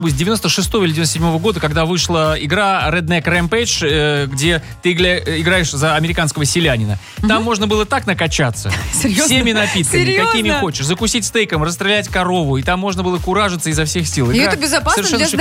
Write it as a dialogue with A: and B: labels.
A: с 96-го или 97-го года, когда вышла игра Redneck Rampage, где ты играешь за американского селянина. Там можно было так накачаться.
B: Серьезно?
A: Всеми напитками,
B: Серьезно?
A: какими хочешь. Закусить стейком, расстрелять корову. И там можно было куражиться изо всех сил.
B: И
A: Игра
B: это безопасно
A: совершенно
B: для
A: шикарная.